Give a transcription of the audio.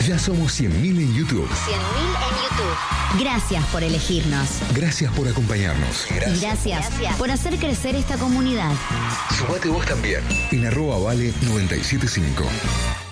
Ya somos 100.000 en YouTube. 100.000 en YouTube. Gracias por elegirnos. Gracias por acompañarnos. Y gracias por hacer crecer esta comunidad. Sumate vos también en @vale975.